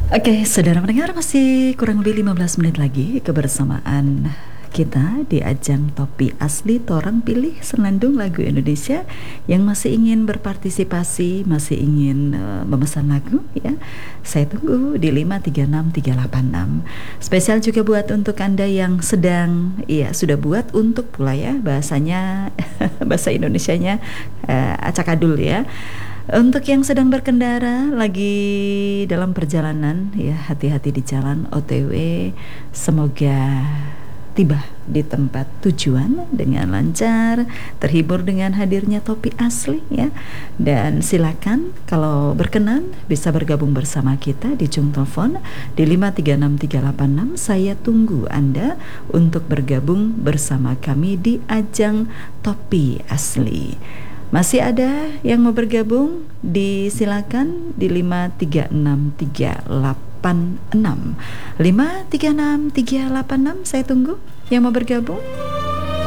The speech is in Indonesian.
Oke, saudara pendengar, masih kurang lebih 15 menit lagi kebersamaan kita di ajang Topi Asli Torang Pilih Senandung Lagu Indonesia. Yang masih ingin berpartisipasi, masih ingin memesan lagu ya, saya tunggu di 536 386. Spesial juga buat untuk Anda yang sedang sudah buat untuk pula ya bahasanya bahasa Indonesianya acakadul ya. Untuk yang sedang berkendara, lagi dalam perjalanan, ya hati-hati di jalan OTW. Semoga tiba di tempat tujuan dengan lancar, terhibur dengan hadirnya Topi Asli ya. Dan silakan kalau berkenan bisa bergabung bersama kita di ujung telepon di 536 386. Saya tunggu Anda untuk bergabung bersama kami di ajang Topi Asli. Masih ada yang mau bergabung? Disilakan di 536 386. 536 386, saya tunggu yang mau bergabung.